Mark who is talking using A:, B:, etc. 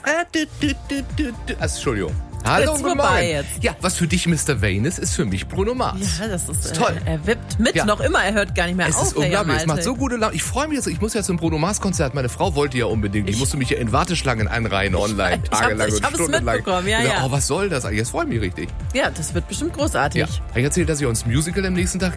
A: Entschuldigung. Hallo,
B: Jetzt
A: guten
B: vorbei
A: Morgen.
B: jetzt.
A: Ja, was für dich Mr. Wayne ist für mich Bruno Mars.
B: Ja, das ist
A: toll.
B: Er wippt mit,
A: Ja.
B: noch immer. Er hört gar nicht mehr
A: Es
B: auf.
A: ist unglaublich, es
B: Malte.
A: macht so gute Laune. Ich freue mich jetzt, ich muss ja zum Bruno Mars Konzert. Meine Frau wollte ja unbedingt. Ich musste mich ja in Warteschlangen einreihen online, tagelang
B: ich
A: und
B: hab es
A: stundenlang.
B: mitbekommen, ja,
A: Und dann,
B: ja.
A: Oh, was soll das eigentlich? Jetzt freue ich mich richtig.
B: Ja, das wird bestimmt großartig.
A: Ja. Ich erzähle, dass ihr uns Musical am nächsten Tag